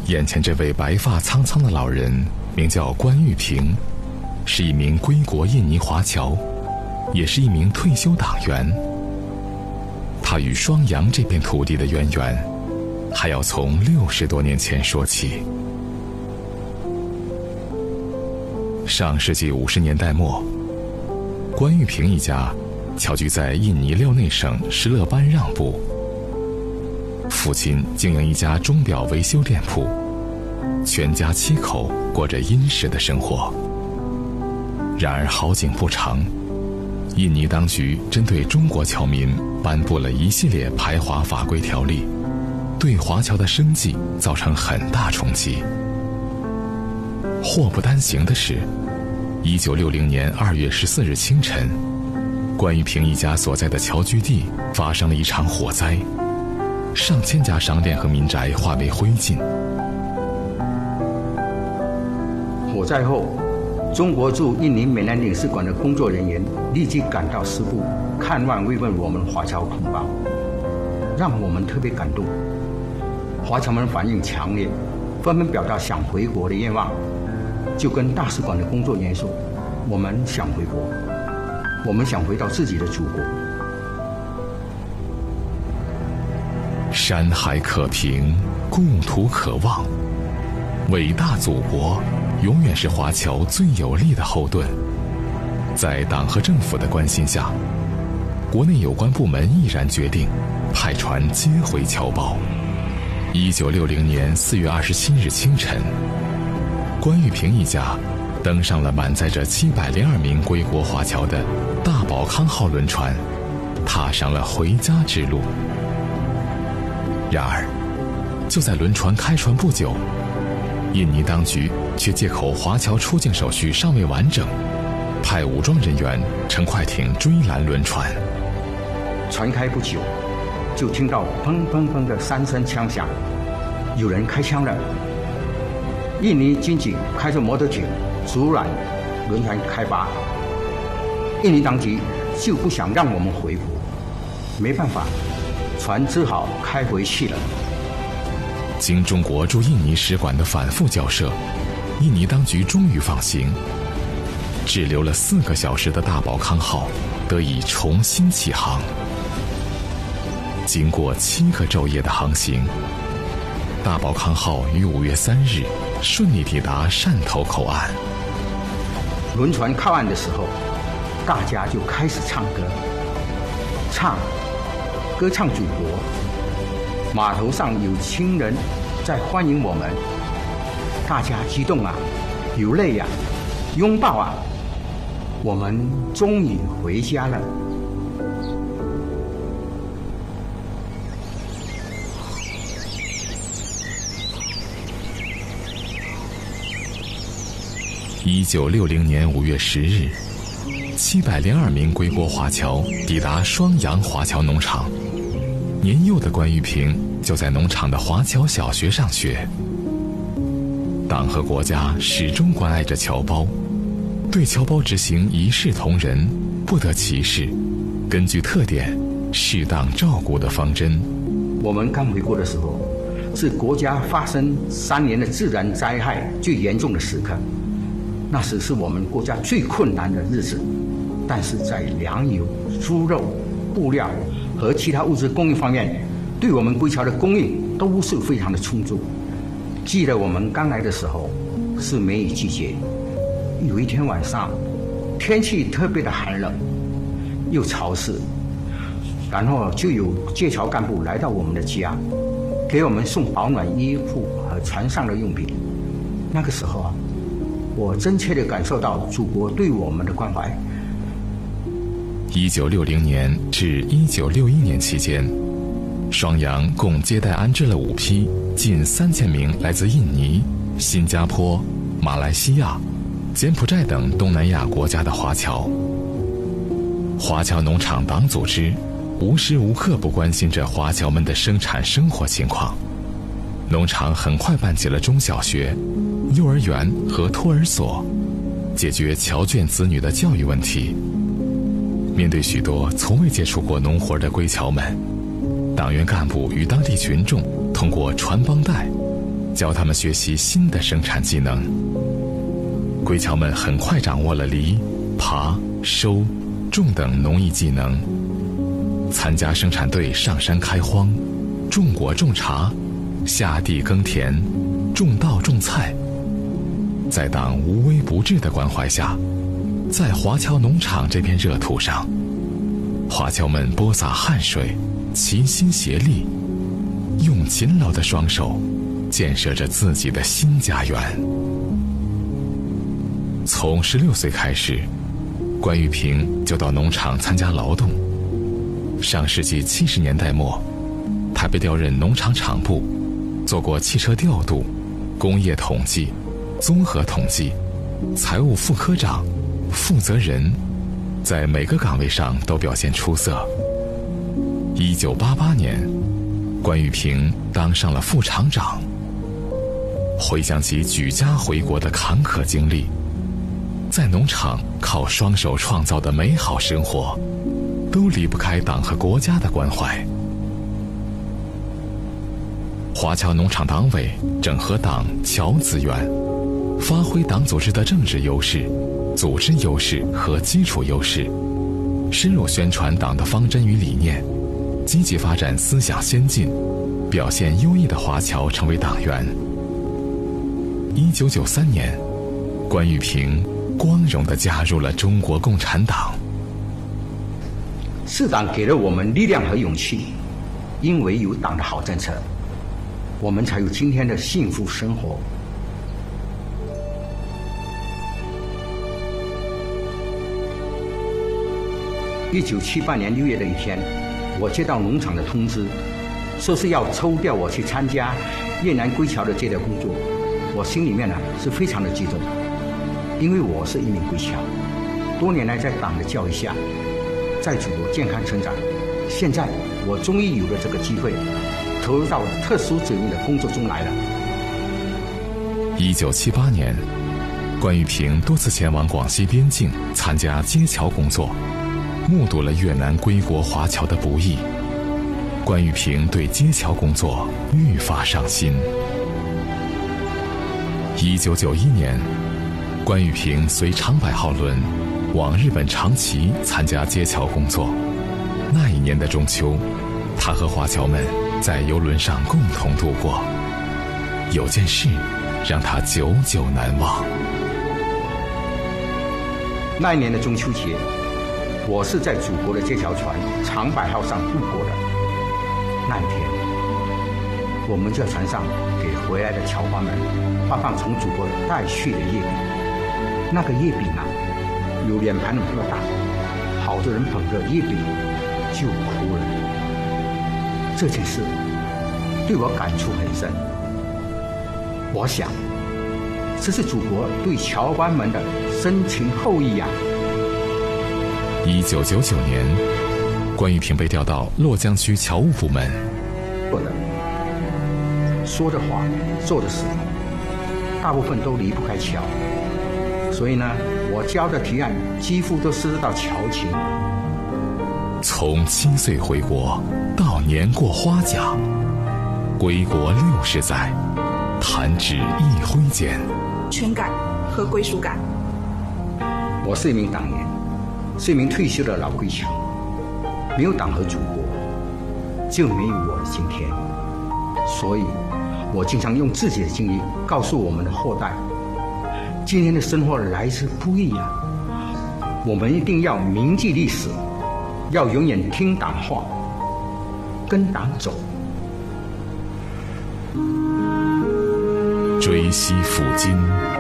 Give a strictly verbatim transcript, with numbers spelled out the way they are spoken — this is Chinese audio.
眼前这位白发苍苍的老人名叫关玉平，是一名归国印尼华侨，也是一名退休党员。他与双阳这片土地的渊源，还要从六十多年前说起。上世纪五十年代末，关玉平一家侨居在印尼廖内省施勒班让部。父亲经营一家钟表维修店铺，全家七口过着殷实的生活。然而好景不长，印尼当局针对中国侨民颁布了一系列排华法规条例，对华侨的生计造成很大冲击。祸不单行的是，一九六零年二月十四日清晨，关玉平一家所在的侨居地发生了一场火灾，上千家商店和民宅化为灰烬。 火灾后，中国驻印尼美南领事馆的工作人员立即赶到师部看望慰问我们华侨同胞，让我们特别感动。华侨们反应强烈，纷纷表达想回国的愿望，就跟大使馆的工作人员说：“我们想回国，我们想回到自己的祖国。” 山海可平，故土可望。伟大祖国永远是华侨最有力的后盾。在党和政府的关心下，国内有关部门毅然决定派船接回侨胞。一九六零年四月二十七日清晨，关玉平一家登上了满载着七百零二名归国华侨的大宝康号轮船，踏上了回家之路。然而，就在轮船开船不久，印尼当局却借口华侨出境手续尚未完整，派武装人员乘快艇追拦轮船。 船开不久，就听到砰砰砰的三声枪响，有人开枪了。印尼军警开着摩托艇阻拦轮船开发，印尼当局就不想让我们回国，没办法，船只好开回去了。 经中国驻印尼使馆的反复交涉，印尼当局终于放行，滞留了四个小时的大宝康号得以重新起航。经过七个昼夜的航行，大宝康号于五月三日顺利抵达汕头口岸。 轮船靠岸的时候，大家就开始唱歌，唱歌唱祖国。码头上有亲人在欢迎我们，大家激动啊，流泪啊，拥抱啊，我们终于回家了。 一九六零年五月十日，七百零二名归国华侨抵达双阳华侨农场。年幼的关玉平就在农场的华侨小学上学。党和国家始终关爱着侨胞，对侨胞执行一视同仁、不得歧视，根据特点适当照顾的方针。 我们刚回国的时候，是国家发生三年的自然灾害最严重的时刻，那时是我们国家最困难的日子，但是在粮油、猪肉、布料和其他物质供应方面，对我们归侨的供应都是非常的充足。记得我们刚来的时候是梅雨季节，有一天晚上天气特别的寒冷又潮湿，然后就有借侨干部来到我们的家，给我们送保暖衣服和船上的用品。那个时候啊，我真切地感受到祖国对我们的关怀。 一九六零年至一九六一年期间，双阳共接待安置了五批近三千名来自印尼、新加坡、马来西亚、柬埔寨等东南亚国家的华侨。华侨农场党组织无时无刻不关心着华侨们的生产生活情况。农场很快办起了中小学、幼儿园和托儿所，解决侨眷子女的教育问题。面对许多从未接触过农活的归侨们，党员干部与当地群众通过传帮带、 教他们学习新的生产技能。归侨们很快掌握了犁、耙、收、种等农艺技能，参加生产队上山开荒，种果种茶，下地耕田，种稻种菜。在党无微不至的关怀下，在华侨农场这片热土上，华侨们播撒汗水，齐心协力，用勤劳的双手建设着自己的新家园。从十六岁开始，关玉平就到农场参加劳动。上世纪七十年代末，他被调任农场场部，做过汽车调度、工业统计、综合统计、财务副科长、负责人，在每个岗位上都表现出色。一九八八年，关玉平当上了副厂长。回想起举家回国的坎坷经历，在农场靠双手创造的美好生活，都离不开党和国家的关怀。华侨农场党委整合党侨资源，发挥党组织的政治优势、组织优势和基础优势，深入宣传党的方针与理念，积极发展思想先进、表现优异的华侨成为党员。一九九三年，关玉平光荣地加入了中国共产党。 是党给了我们力量和勇气，因为有党的好政策，我们才有今天的幸福生活。一九七八年六月的一天，我接到农场的通知，说是要抽调我去参加越南归侨的接待工作。我心里面呢是非常的激动，因为我是一名归侨，多年来在党的教育下，在祖国健康成长，现在我终于有了这个机会，投入到特殊指令的工作中来了。 一九七八年，关玉平多次前往广西边境参加接侨工作，目睹了越南归国华侨的不易，关玉平对接侨工作愈发上心。一九九一年，关玉平随长百号轮往日本长崎参加接侨工作。那一年的中秋，他和华侨们在游轮上共同度过。有件事让他久久难忘。 那一年的中秋节，我是在祖国的接侨船长百号上度过的。那一天，我们在船上给回来的侨胞们发放从祖国带去的月饼。那个月饼啊，有脸盘那么大，好多人捧着月饼就哭了。这件事对我感触很深。我想，这是祖国对侨胞们的深情厚谊啊。 一九九九年，关玉平被调到洛江区侨务部门。 做的、说的话、做的事，大部分都离不开侨，所以呢，我交的提案几乎都涉及到侨情。 从七岁回国到年过花甲，归国六十载，弹指一挥间。 全感和归属感。 我是一名党员，是一名退休的老归侨，没有党和祖国，就没有我的今天。所以，我经常用自己的经历告诉我们的后代，今天的生活来之不易啊！我们一定要铭记历史，要永远听党话，跟党走。 追惜抚今。